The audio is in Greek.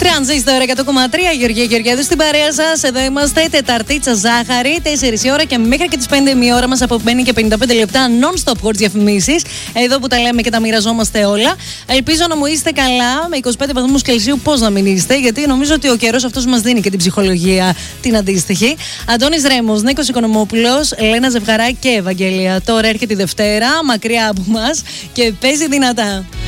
Τρανζίστορ 100,3, Γεωργία Γεωργιάδου στην παρέα σας. Εδώ είμαστε, Τεταρτίτσα ζάχαρη, 4 η ώρα και μέχρι και τις 5 η ώρα μας απομένει και 55 λεπτά non-stop χωρίς διαφημίσεις. Εδώ που τα λέμε και τα μοιραζόμαστε όλα. Ελπίζω να μου είστε καλά, με 25 βαθμούς Κελσίου πώς να μην είστε, γιατί νομίζω ότι ο καιρός αυτός μας δίνει και την ψυχολογία την αντίστοιχη. Αντώνης Ρέμος, Νίκος Οικονομόπουλος, Λένα Ζευγαράκη και Ευαγγελία. Τώρα έρχεται η Δευτέρα, μακριά από μας και παίζει δυνατά.